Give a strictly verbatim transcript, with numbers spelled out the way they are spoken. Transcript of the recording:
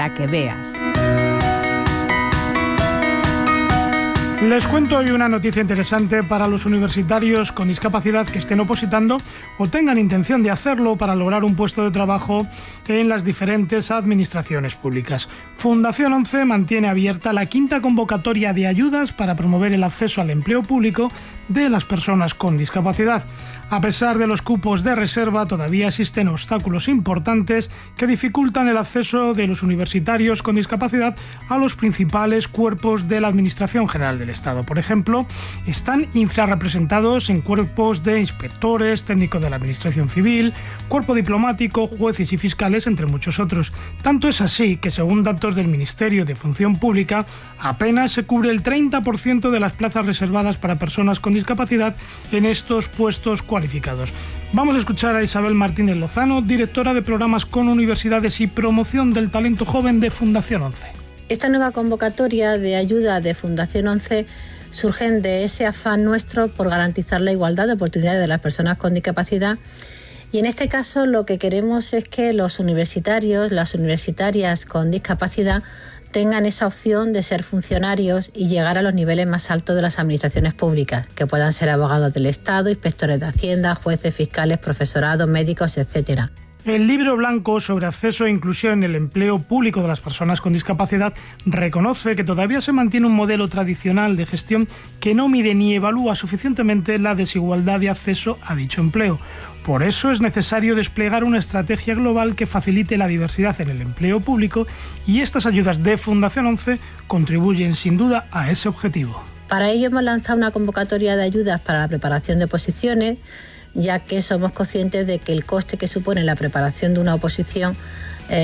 para que veas. Les cuento hoy una noticia interesante para los universitarios con discapacidad que estén opositando o tengan intención de hacerlo para lograr un puesto de trabajo en las diferentes administraciones públicas. Fundación once mantiene abierta la quinta convocatoria de ayudas para promover el acceso al empleo público de las personas con discapacidad. A pesar de los cupos de reserva, todavía existen obstáculos importantes que dificultan el acceso de los universitarios con discapacidad a los principales cuerpos de la Administración General del Estado. Por ejemplo, están infrarrepresentados en cuerpos de inspectores, técnicos de la Administración Civil, cuerpo diplomático, jueces y fiscales, entre muchos otros. Tanto es así que, según datos del Ministerio de Función Pública, apenas se cubre el treinta por ciento de las plazas reservadas para personas con discapacidad en estos puestos cualificados. Vamos a escuchar a Isabel Martínez Lozano, directora de Programas con Universidades y Promoción del Talento Joven de Fundación once. Esta nueva convocatoria de ayuda de Fundación once surgen de ese afán nuestro por garantizar la igualdad de oportunidades de las personas con discapacidad, y en este caso lo que queremos es que los universitarios, las universitarias con discapacidad tengan esa opción de ser funcionarios y llegar a los niveles más altos de las administraciones públicas, que puedan ser abogados del Estado, inspectores de Hacienda, jueces, fiscales, profesorado, médicos, etcétera. El Libro Blanco sobre acceso e inclusión en el empleo público de las personas con discapacidad reconoce que todavía se mantiene un modelo tradicional de gestión que no mide ni evalúa suficientemente la desigualdad de acceso a dicho empleo. Por eso es necesario desplegar una estrategia global que facilite la diversidad en el empleo público, y estas ayudas de Fundación once contribuyen sin duda a ese objetivo. Para ello hemos lanzado una convocatoria de ayudas para la preparación de oposiciones, ya que somos conscientes de que el coste que supone la preparación de una oposición